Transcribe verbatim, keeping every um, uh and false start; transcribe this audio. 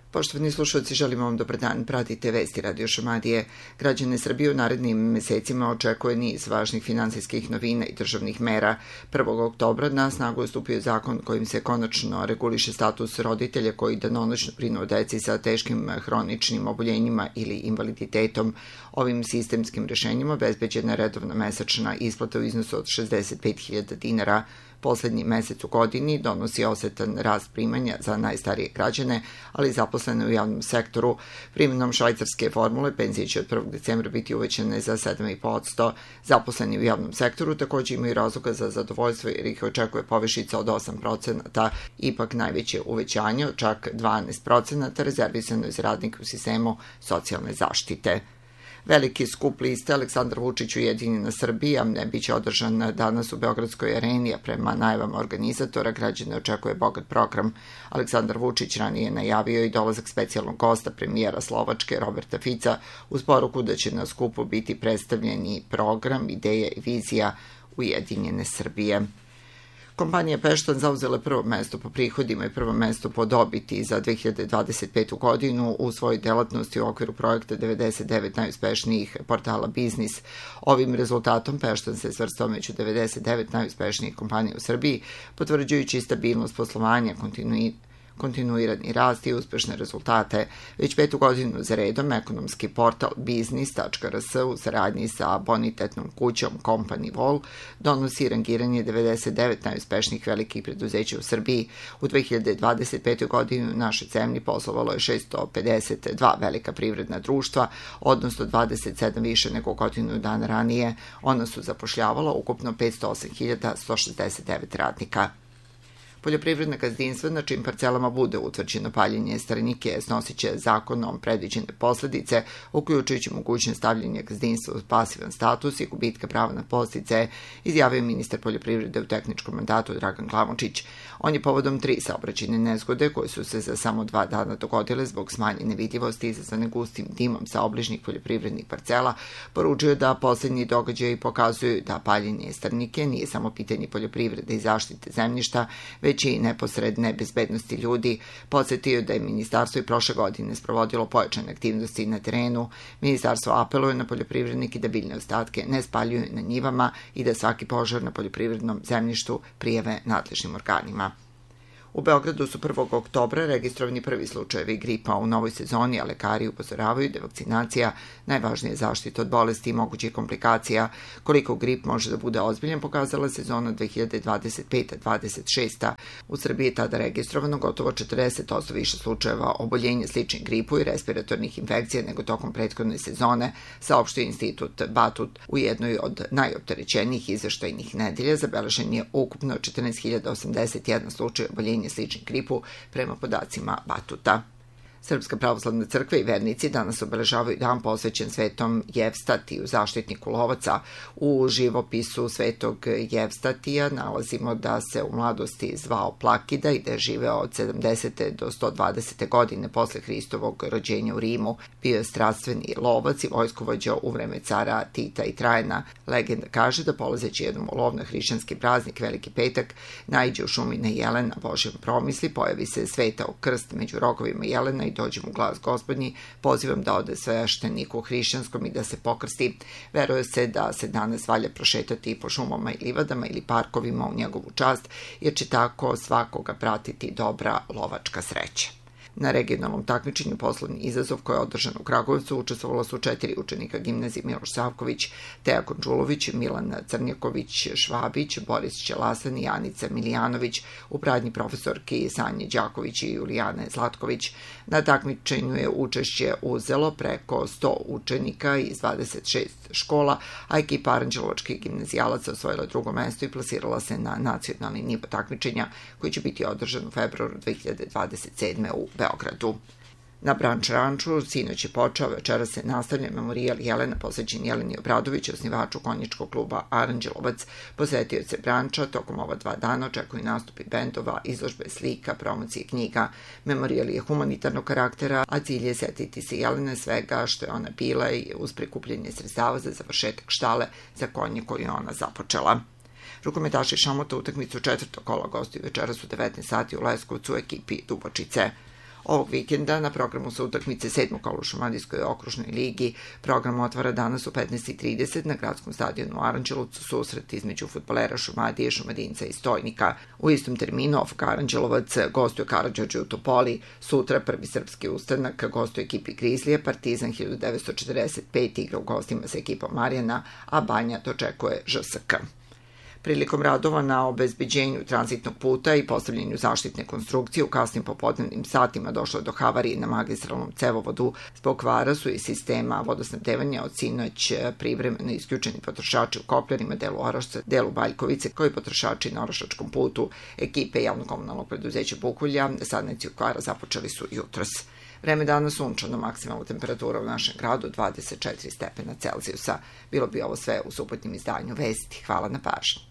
Poštovani slušalci, želimo vam dobar dan. Pratite vesti Radio Šumadije. Građane Srbije u narednim mesecima očekuje niz važnih finansijskih novina i državnih mera. prvog oktobra na snagu je stupio zakon kojim se konačno reguliše status roditelja koji danonoćno brinu o deci sa teškim hroničnim oboljenjima ili invaliditetom. Ovim sistemskim rešenjima obezbeđena je redovna mesečna isplata u iznosu od šezdeset pet hiljada dinara. Poslednji mesec u godini donosi osetan rast primanja za najstarije građane, ali zaposlene u javnom sektoru. Primjenom švajcarske formule penzije će od prvog decembra biti uvećane za sedam zarez pet posto. Zaposleni u javnom sektoru takođe imaju razloga za zadovoljstvo jer ih očekuje povišica od osam procenata. Ipak najveće uvećanje, čak dvanaest procenata, rezervisano je za radnike u sistemu socijalne zaštite. Veliki skup liste Aleksandar Vučić Ujedinjena Srbija ne biće održan danas u Beogradskoj areni, a prema najavama organizatora građane očekuje bogat program. Aleksandar Vučić ranije je najavio i dolazak specijalnog gosta premijera Slovačke Roberta Fica uz poruku da će na skupu biti predstavljeni program, ideja i vizija Ujedinjene Srbije. Kompanija Peštan zauzela prvo mesto po prihodima i prvo mesto po dobiti za dve hiljade dvadeset petu godinu u svojoj delatnosti u okviru projekta devedeset devet najuspešnijih portala Biznis. Ovim rezultatom Peštan se svrstao među devedeset devet najuspešnijih kompanija u Srbiji, potvrđujući stabilnost poslovanja, kontinuitet, kontinuirani rast i uspešne rezultate. Već petu godinu za redom ekonomski portal biznis tačka er es u saradnji sa bonitetnom kućom Company Wall donosi rangiranje devedeset devet najuspešnijih velikih preduzeća u Srbiji. U dve hiljade dvadeset petoj godini u našoj zemlji poslovalo je šesto pedeset dva velika privredna društva, odnosno dvadeset sedam više nego godinu dana ranije. Ona su zapošljavala ukupno petsto osam hiljada sto šezdeset devet radnika. Poljoprivredna gazdinstva na čim parcelama bude utvrđeno paljenje starinike snosit će zakonom predviđene posledice, uključujući mogućnost stavljanja gazdinstva u pasivan status i gubitka prava na podsticaje, izjavio ministar poljoprivrede u tehničkom mandatu Dragan Glamočić. On je povodom tri saobraćajne nezgode koje su se za samo dva dana dogodile zbog smanjene vidljivosti izazvane gustim dimom sa obližnjih poljoprivrednih parcela poručio da poslednji događaji pokazuju da paljenje starinike nije samo pitanje poljoprivrede i zaštite zemljišta, već i neposredne bezbednosti ljudi. Podsjetio da je ministarstvo i prošle godine sprovodilo pojačane aktivnosti na terenu. Ministarstvo apeluje na poljoprivrednike da biljne ostatke ne spaljuju na njivama i da svaki požar na poljoprivrednom zemljištu prijave nadležnim organima. U Beogradu su prvog oktobra registrovani prvi slučajevi gripa u novoj sezoni, a lekari upozoravaju da je vakcinacija najvažnija zaštita od bolesti i mogućih komplikacija. Koliko grip može da bude ozbiljan pokazala sezona dve hiljade dvadeset peta dvadeset šesta. U Srbiji je tada registrovano gotovo četrdeset posto više slučajeva oboljenja sličnih gripu i respiratornih infekcija nego tokom prethodne sezone, saopštio Institut Batut. U jednoj od najopterećenijih izveštajnih nedelja zabeležen je ukupno četrnaest hiljada osamdeset jedan slučaj oboljenja sličnih gripu prema podacima Batuta. Srpska pravoslavna crkva i vernici danas obeležavaju dan posvećen svetom Jevstatiju, zaštitniku lovaca. U živopisu svetog Jevstatija nalazimo da se u mladosti zvao Plakida i da je živeo od sedamdesete do sto dvadesete godine posle Hristovog rođenja u Rimu. Bio je strastveni lovac i vojskovođa u vreme cara Tita i Trajana. Legenda kaže da polazeći jednom u lov na hrišćanski praznik Veliki petak naiđe u šumi na jelen na Božjem promisli, pojavi se svetao krst među rogovima jelena i dođe mu glas gospodnji, pozivam da ode svešteniku hrišćanskom i da se pokrsti. Veruje se da se danas valja prošetati po šumama i livadama ili parkovima u njegovu čast, jer će tako svakoga pratiti dobra lovačka sreća. Na regionalnom takmičenju Poslovni izazov koji je održan u Kragujevcu učestvovalo su četiri učenika gimnazije Miloš Savković, Teja Končulović, Milan Crnjaković, Švabić, Boris Ćelasan i Anica Milijanović, u pratnji profesorki Sanje Đaković i Julijane Zlatković. Na takmičenju je učešće uzelo preko sto učenika iz dvadeset šest škola, a ekipa aranđelovačkih gimnazijalaca osvojila drugo mesto i plasirala se na nacionalni nivo takmičenja koji će biti održan u februaru dve hiljade dvadeset sedme u Beogradu. Na Branč ranču sinoć je počeo, večera se nastavlja memorijal Jelena posvećen Jeleni Obradović, osnivaču konjičkog kluba Aranđelovac. Posetioce Branča tokom ova dva dana očekuju nastupi bendova, izložbe slika, promocije knjiga. Memorijal je humanitarnog karaktera, a cilj je setiti se Jelene svega što je ona bila i uz prikupljanje sredstava za završetak štale za konje koju je ona započela. Rukometaši Šamota utakmicu četvrtog kola gostuju večeras u devetnaest sati u Leskovcu u ekipi Dubočice. Ovog vikenda na programu su utakmice sedmog kola u Šumadijskoj okružnoj ligi. Program otvara danas u petnaest i trideset na gradskom stadionu u Aranđelovcu susret između fudbalera Šumadije, Šumadinca i Stojnika. U istom terminu O F K Aranđelovac gostuje Karađorđe u Topoli. Sutra prvi srpski ustanak gostuje ekipi Grizlija, Partizan hiljadu devetsto četrdeset pete igra u gostima sa ekipom Marjana, a Banja dočekuje Ž S K. Prilikom radova na obezbeđenju tranzitnog puta i postavljanju zaštitne konstrukcije u kasnim popodnevnim satima došlo je do havarije na magistralnom cevovodu. Zbog kvara su iz sistema vodosnabdevanja od sinoć privremeno isključeni potrošači u Kopljarima, delu Orašca, delu Baljkovice, koji potrošači na Orašačkom putu. Ekipe javno-komunalnog preduzeća Bukulja sanaciju kvara započeli su jutros. Vreme danas sunčano, maksimalna temperatura u našem gradu dvadeset četiri stepena Celzijusa. Bilo bi ovo sve u subotnjem izdanju Vesti. Hvala na pažnji.